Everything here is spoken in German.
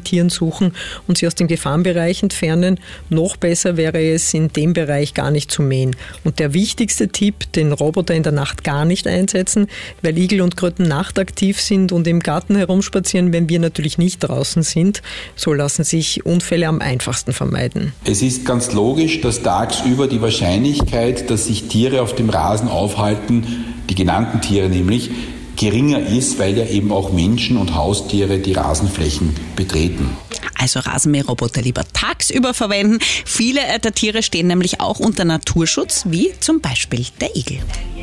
Tieren suchen und sie aus dem Gefahrenbereich entfernen. Noch besser wäre es, in dem Bereich gar nicht zu mähen. Und der wichtigste Tipp, den Roboter in der Nacht gar nicht einsetzen, weil Igel und Kröten nachtaktiv sind und im Garten herumspazieren, wenn wir natürlich nicht draußen sind. So lassen sich Unfälle am einfachsten vermeiden. Es ist ganz logisch, dass tagsüber die Wahrscheinlichkeit, dass sich Tiere auf dem Rasen aufhalten, die genannten Tiere nämlich, geringer ist, weil ja eben auch Menschen und Haustiere die Rasenflächen betreten. Also Rasenmäherroboter lieber tagsüber verwenden. Viele der Tiere stehen nämlich auch unter Naturschutz, wie zum Beispiel der Igel.